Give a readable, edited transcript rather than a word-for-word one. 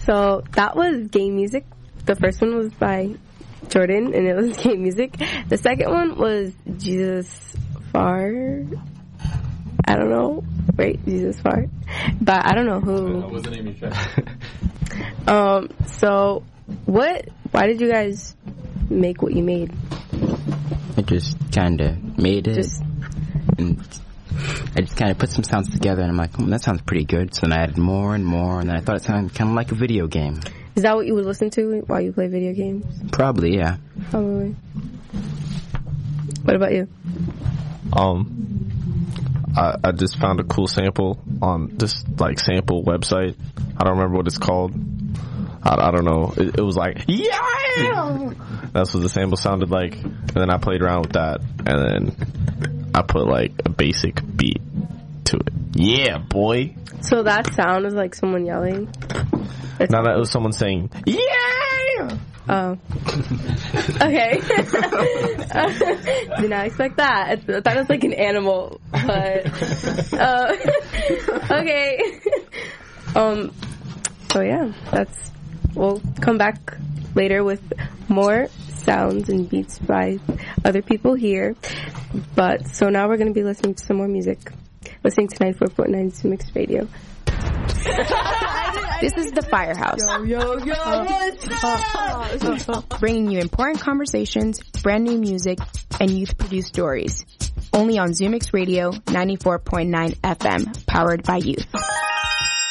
So that was Game Music. The first one was by Jordan, and it was Game Music. The second one was Jesus Far. I don't know. Right? Jesus Far. But I don't know who. What was the name you tried? So why did you guys make what you made? I just kind of made it. And I just kind of put some sounds together, and I'm like, that sounds pretty good. So then I added more and more, and then I thought it sounded kind of like a video game. Is that what you would listen to while you play video games? Probably, yeah. Probably. What about you? I just found a cool sample on this like sample website. I don't remember what it's called. I don't know. It was like, yeah! That's what the sample sounded like. And then I played around with that. And then I put like a basic beat to it. Yeah, boy. So that sound was like someone yelling? No, that was someone saying, yeah! Oh. Okay. Did not expect that. I thought it was like an animal. But, okay. So yeah, we'll come back later with more sounds and beats by other people here. But, so now we're going to be listening to some more music. Listening to 94.9 Zumix Radio. This is the Firehouse. Bringing you important conversations, brand new music, and youth-produced stories. Only on Zumix Radio 94.9 FM, powered by youth.